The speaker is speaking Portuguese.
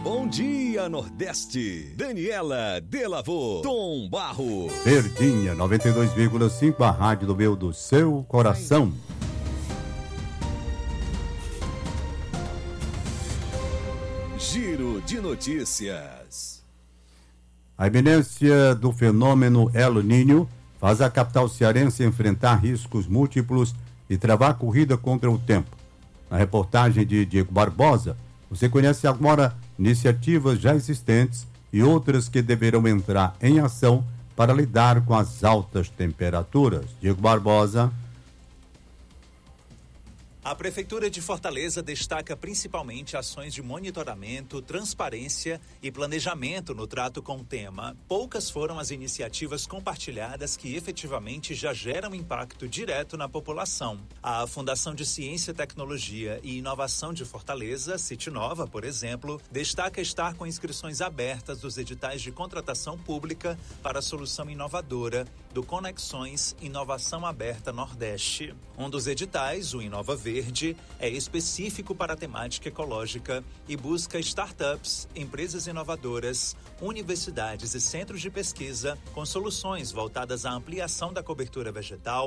Bom dia, Nordeste. Daniela Delavô, Tom Barro. Verdinha 92,5, a rádio do meu, do seu coração. Giro de notícias. A iminência do fenômeno El Niño faz a capital cearense enfrentar riscos múltiplos e travar a corrida contra o tempo. Na reportagem de Diego Barbosa, você conhece agora iniciativas já existentes e outras que deverão entrar em ação para lidar com as altas temperaturas. Diego Barbosa. A Prefeitura de Fortaleza destaca principalmente ações de monitoramento, transparência e planejamento no trato com o tema. Poucas foram as iniciativas compartilhadas que efetivamente já geram impacto direto na população. A Fundação de Ciência, Tecnologia e Inovação de Fortaleza, Citinova, por exemplo, destaca estar com inscrições abertas dos editais de contratação pública para a solução inovadora do Conexões Inovação Aberta Nordeste. Um dos editais, o Inova Verde, é específico para a temática ecológica e busca startups, empresas inovadoras, universidades e centros de pesquisa com soluções voltadas à ampliação da cobertura vegetal,